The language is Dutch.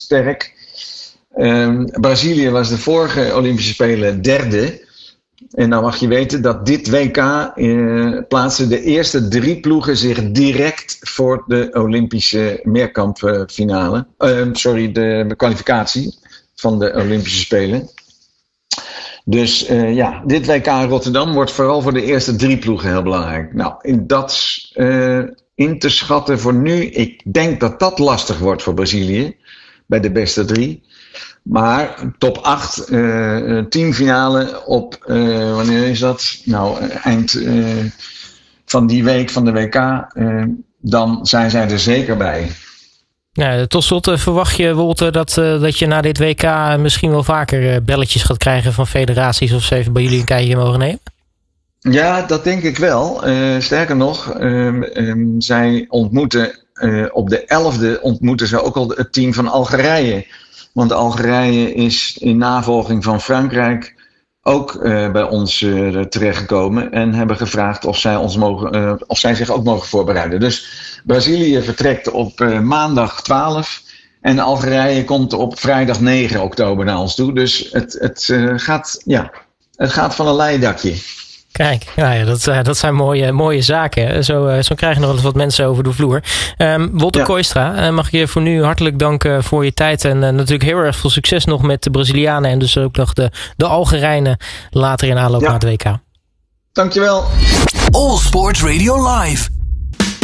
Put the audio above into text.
sterk. Brazilië was de vorige Olympische Spelen derde. En nou mag je weten dat dit WK plaatsen de eerste 3 ploegen zich direct voor de Olympische meerkampfinale. De kwalificatie van de Olympische Spelen. Dus dit WK in Rotterdam wordt vooral voor de eerste 3 ploegen heel belangrijk. Nou, in dat in te schatten voor nu, ik denk dat dat lastig wordt voor Brazilië. Bij de beste 3. Maar top 8, teamfinale op, wanneer is dat? Nou, eind van die week van de WK, dan zijn zij er zeker bij. Ja, tot slot verwacht je, Wolter, dat je na dit WK misschien wel vaker belletjes gaat krijgen van federaties of ze even bij jullie een kijkje mogen nemen? Ja, dat denk ik wel. Sterker nog, zij ontmoeten op de 11e ontmoeten ze ook al het team van Algerije. Want Algerije is in navolging van Frankrijk ook bij ons terechtgekomen en hebben gevraagd of zij zich ook mogen voorbereiden. Dus Brazilië vertrekt op maandag 12 en Algerije komt op vrijdag 9 oktober naar ons toe. Dus het gaat van een leien dakje. Kijk, dat zijn mooie zaken. Zo krijg je nog wel eens wat mensen over de vloer. Wolter Kooistra, mag ik je voor nu hartelijk danken voor je tijd. En natuurlijk heel erg veel succes nog met de Brazilianen. En dus ook nog de Algerijnen later in aanloop naar het WK. Dankjewel. All Sport Radio Live.